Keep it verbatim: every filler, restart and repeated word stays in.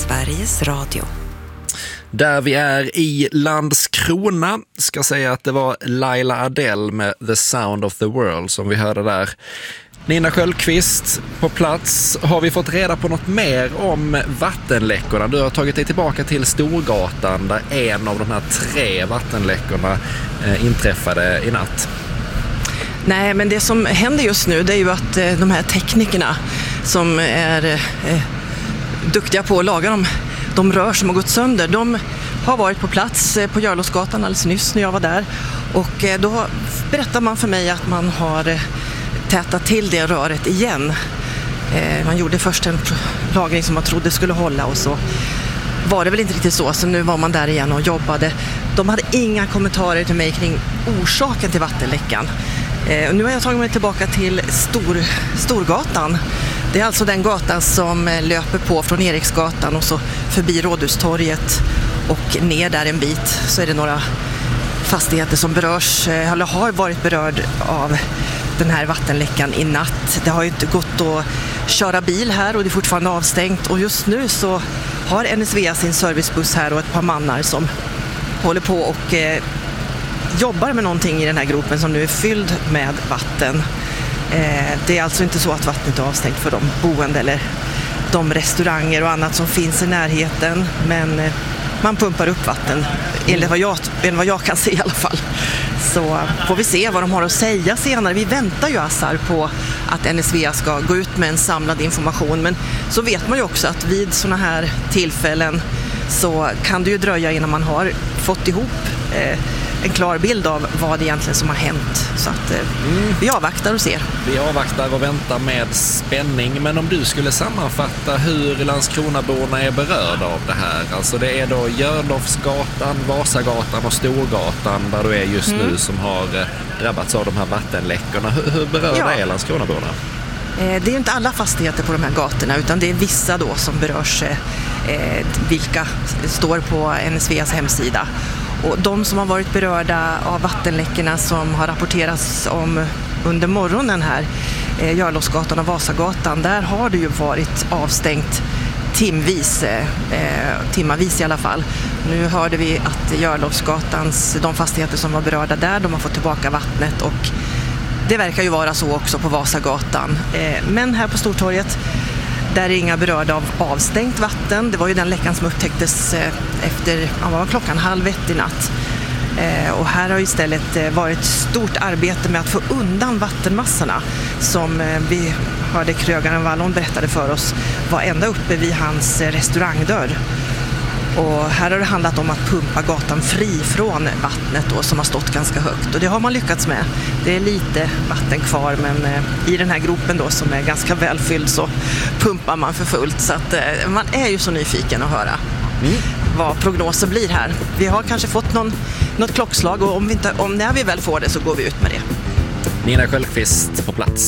Sveriges Radio. Där vi är i Landskrona ska säga att det var Laila Adele med The Sound of the World som vi hörde där. Nina Sköldqvist på plats. Har vi fått reda på något mer om vattenläckorna? Du har tagit dig tillbaka till Storgatan där en av de här tre vattenläckorna eh, inträffade i natt. Nej, men det som händer just nu det är ju att eh, de här teknikerna som är eh, duktiga på att laga dem, de rör som har gått sönder, de har varit på plats eh, på Jarlåsgatan alldeles nyss när jag var där. Och eh, då berättar man för mig att man har eh, tätat till det röret igen. Eh, man gjorde först en lagring som man trodde skulle hålla och så var det väl inte riktigt så. Så nu var man där igen och jobbade. De hade inga kommentarer till mig kring orsaken till vattenläckan. Eh, nu har jag tagit mig tillbaka till Stor, Storgatan. Det är alltså den gatan som löper på från Eriksgatan och så förbi Rådhustorget och ner där en bit så är det några fastigheter som berörs eller har varit berörd av den här vattenläckan i natt. Det har ju inte gått att köra bil här och det är fortfarande avstängt och just nu så har N S V A sin servicebuss här och ett par mannar som håller på och eh, jobbar med någonting i den här gropen som nu är fylld med vatten. Eh, det är alltså inte så att vattnet är avstängt för de boende eller de restauranger och annat som finns i närheten, men eh, man pumpar upp vatten enligt vad, jag, enligt vad jag kan se i alla fall. Så får vi se vad de har att säga senare. Vi väntar ju Assar på att N S V A ska gå ut med en samlad information, men så vet man ju också att vid såna här tillfällen så kan det ju dröja innan man har fått ihop eh, en klar bild av vad egentligen som har hänt. Så att eh, mm. vi avvaktar och ser. Vi avvaktar och väntar med spänning. Men om du skulle sammanfatta hur Landskronaborna är berörda av det här. Alltså det är då Görlofsgatan, Vasagatan och Storgatan där du är just mm. nu som har eh, drabbats av de här vattenläckorna. Hur, hur berörda ja. är Landskronaborna? Eh, det är ju inte alla fastigheter på de här gatorna utan det är vissa då som berörs eh, vilka står på N S V A:s hemsida. Och de som har varit berörda av vattenläckorna som har rapporterats om under morgonen här, eh, Jarlåsgatan och Vasagatan, där har det ju varit avstängt timvis, eh, timmavis i alla fall. Nu hörde vi att Jarlåsgatans, de fastigheter som var berörda där, de har fått tillbaka vattnet och det verkar ju vara så också på Vasagatan. Eh, men här på Stortorget, där är inga berörda av avstängt vatten. Det var ju den läckan som upptäcktes efter ja, klockan halv ett i natt. Eh, och här har istället eh, varit stort arbete med att få undan vattenmassorna som eh, vi hörde krögaren Wallon berättade för oss var ända uppe vid hans eh, restaurangdörr. Och här har det handlat om att pumpa gatan fri från vattnet då, som har stått ganska högt. Och det har man lyckats med. Det är lite vatten kvar, men eh, i den här gropen då som är ganska välfylld så pumpar man för fullt. Så att eh, man är ju så nyfiken att höra mm. vad prognosen blir här. Vi har kanske fått någon, något klockslag och om vi inte, om när vi väl får det så går vi ut med det. Nina Sköldqvist på plats.